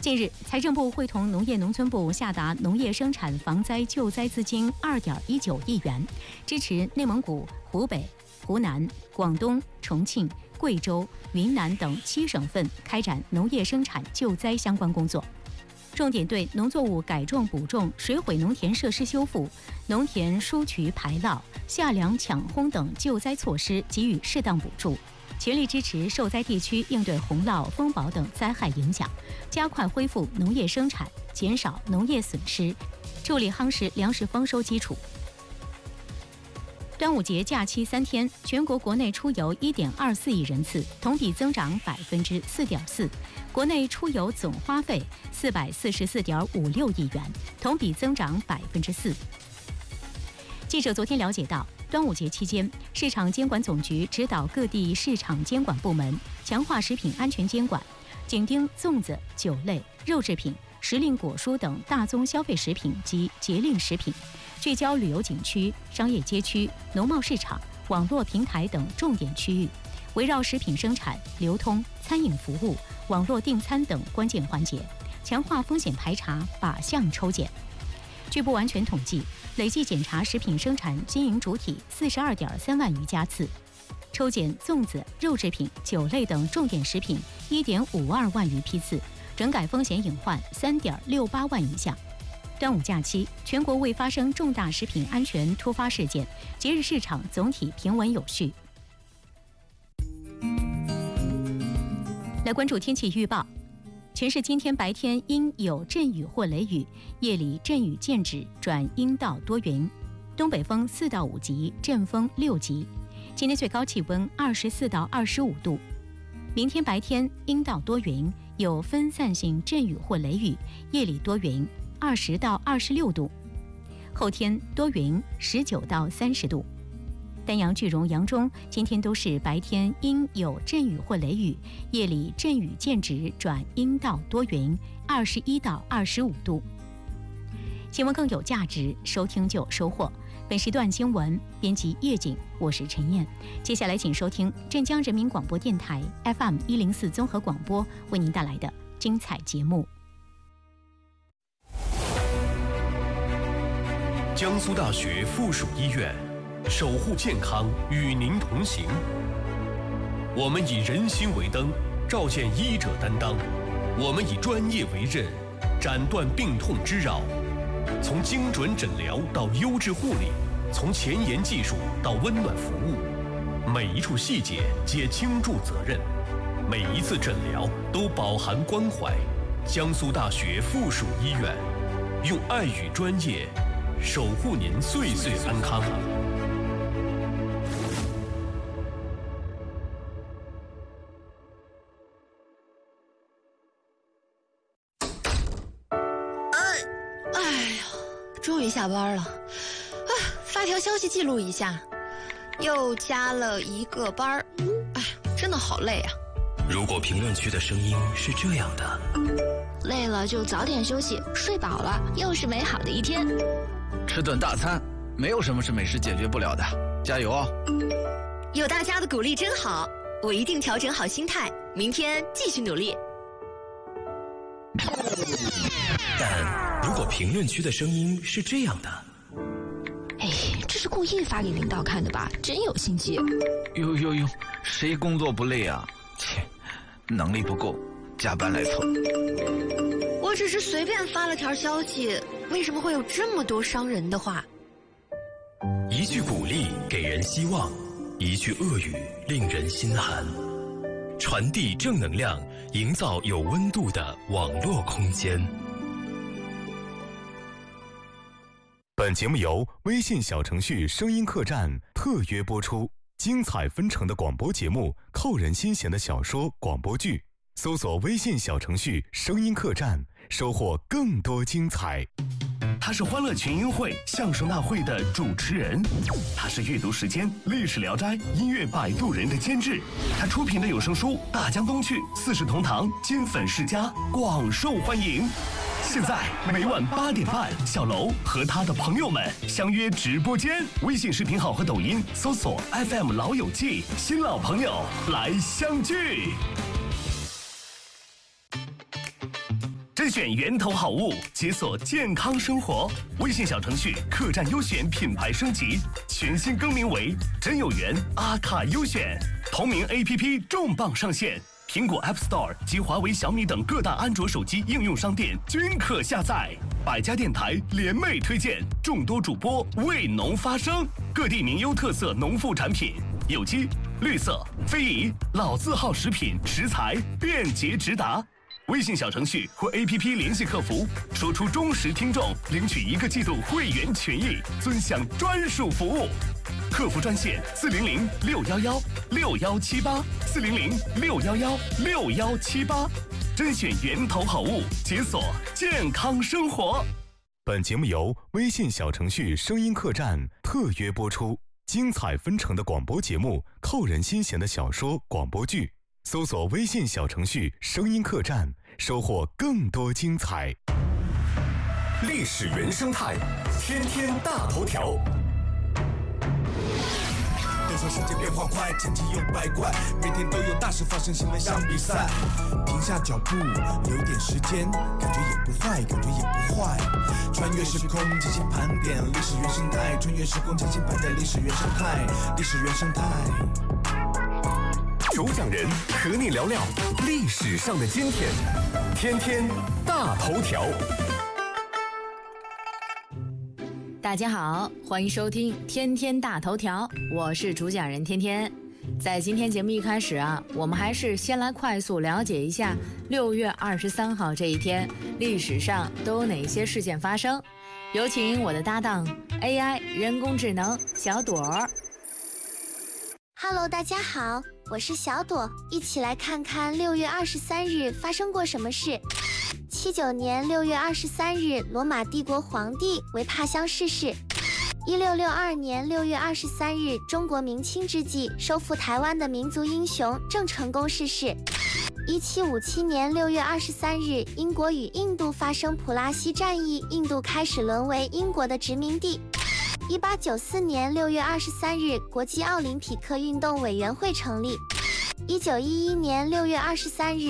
近日，财政部会同农业农村部下达农业生产防灾救灾资金2.19亿元，支持内蒙古、湖北、湖南、广东、重庆、贵州、云南等7省份开展农业生产救灾相关工作，重点对农作物改种补种、水毁农田设施修复、农田疏渠排涝、夏粮抢烘等救灾措施给予适当补助，全力支持受灾地区应对洪涝、风暴等灾害影响，加快恢复农业生产，减少农业损失，助力夯实粮食丰收基础。端午节假期3天，全国国内出游1.24亿人次，同比增长4.4%，国内出游总花费444.56亿元，同比增长4%。记者昨天了解到，端午节期间，市场监管总局指导各地市场监管部门强化食品安全监管，紧盯粽子、酒类、肉制品、时令果蔬等大宗消费食品及节令食品，聚焦旅游景区、商业街区、农贸市场、网络平台等重点区域，围绕食品生产、流通、餐饮服务、网络订餐等关键环节，强化风险排查，靶向抽检。据不完全统计，累计检查食品生产经营主体42.3万余家次，抽检粽子、肉制品、酒类等重点食品1.52万余批次，整改风险隐患3.68万余项。端午假期，全国未发生重大食品安全突发事件，节日市场总体平稳有序。来关注天气预报，全市今天白天阴有阵雨或雷雨，夜里阵雨渐止转阴到多云，东北风4到5级，阵风6级。今天最高气温24到25度。明天白天阴到多云，有分散性阵雨或雷雨，夜里多云，20到26度。后天多云，19到30度。丹阳、句容、扬中今天都是白天阴有阵雨或雷雨，夜里阵雨渐止转阴到多云，21到25度。新闻更有价值，收听就有收获。本时段新闻编辑叶景，我是陈燕。接下来请收听镇江人民广播电台 FM104 综合广播为您带来的精彩节目。 江苏大学附属医院，守护健康，与您同行。我们以人心为灯，照见医者担当；我们以专业为刃，斩断病痛之扰。从精准诊疗到优质护理，从前沿技术到温暖服务，每一处细节皆倾注责任，每一次诊疗都饱含关怀。江苏大学附属医院，用爱与专业守护您岁岁安康。 终于下班了，发条消息记录一下，又加了1个班，真的好累啊。 如果评论区的声音是这样的， 累了就早点休息，睡饱了又是美好的一天。 吃顿大餐，没有什么是美食解决不了的，加油哦！ 有大家的鼓励真好，我一定调整好心态，明天继续努力。 但如果评论区的声音是这样的， 这是故意发给领导看的吧？真有心机。 哟，谁工作不累啊？切，能力不够，加班来凑。 我只是随便发了条消息，为什么会有这么多伤人的话？ 一句鼓励给人希望，一句恶语令人心寒。传递正能量，营造有温度的网络空间。 本节目由微信小程序声音客栈特约播出，精彩纷呈的广播节目，扣人心弦的小说、广播剧，搜索微信小程序声音客栈，收获更多精彩。 他是欢乐群英会相声大会的主持人，他是阅读时间历史聊斋音乐摆渡人的监制，他出品的有声书《大江东去》四世同堂金粉世家广受欢迎。现在每晚8点半，小楼和他的朋友们相约直播间，微信视频号和抖音搜索 FM 老友记，新老朋友来相聚。 甄选源头好物，解锁健康生活。微信小程序客栈优选品牌升级，全新更名为真有缘阿卡优选。同名 APP 重磅上线，苹果 App Store 及华为、小米等各大安卓手机应用商店均可下载。百家电台联袂推荐，众多主播为农发声，各地名优特色农副产品，有机、绿色、非遗、老字号食品食材便捷直达。微信小程序或 APP 联系客服，说出忠实听众，领取1个季度会员权益，尊享专属服务。客服专线400-611-6178，400-611-6178，甄选源头好物，解锁健康生活。 本节目由微信小程序声音客栈特约播出，精彩纷呈的广播节目，扣人心弦的小说广播剧。搜索微信小程序声音客栈，收获更多精彩。 历史原生态，天天大头条。 都说世界变化快，千奇又百怪，每天都有大事发生，新闻像比赛。停下脚步，留点时间，感觉也不坏，感觉也不坏。穿越时空进行盘点，历史原生态。穿越时空进行盘点，历史原生态，历史原生态。 主讲人和你聊聊历史上的今天，天天大头条。 大家好，欢迎收听天天大头条，我是主讲人天天。在今天节目一开始我们还是先来快速了解一下6月23号这一天历史上都有哪些事件发生。有请我的搭档 AI 人工智能小朵儿。 Hello， 大家好，我是小朵，一起来看看6月23日发生过什么事。79年6月23日，罗马帝国皇帝为帕香逝世。1662年6月23日，中国明清之际收复台湾的民族英雄郑成功逝世。1757年6月23日，英国与印度发生普拉西战役，印度开始沦为英国的殖民地。1894年6月23日，国际奥林匹克运动委员会成立。1911年6月23日，